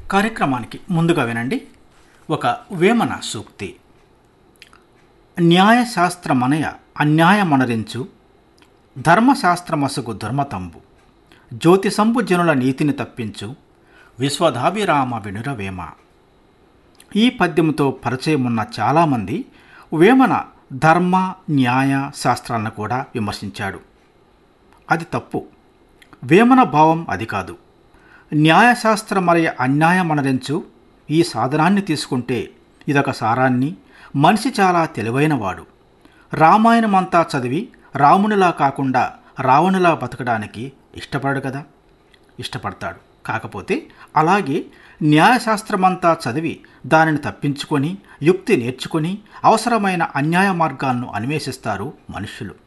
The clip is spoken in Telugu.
కార్యక్రమానికి ముందుగా వినండి ఒక వేమన సూక్తి. న్యాయశాస్త్రమనయ అన్యాయమనరించు, ధర్మశాస్త్రమసుగు దుర్మతంబు, జ్యోతిసంబు జనుల నీతిని తప్పించు, విశ్వధాభిరామ వినురవేమ. ఈ పద్యంతో పరిచయం ఉన్న చాలామంది వేమన ధర్మ న్యాయ శాస్త్రాలను కూడా విమర్శించాడు. అది తప్పు. వేమన భావం అది కాదు. న్యాయశాస్త్రమనయ అన్యాయమనరించు ఈ సాధనాన్ని తీసుకుంటే ఇదొక సారాన్ని, మనిషి చాలా తెలివైనవాడు, రామాయణమంతా చదివి రామునిలా కాకుండా రావణులా బతకడానికి ఇష్టపడడు కదా. ఇష్టపడతాడు. కాకపోతే అలాగే న్యాయశాస్త్రమంతా చదివి దానిని తప్పించుకొని యుక్తి నేర్చుకొని అవసరమైన అన్యాయ మార్గాలను అన్వేషిస్తారు మనుష్యులు.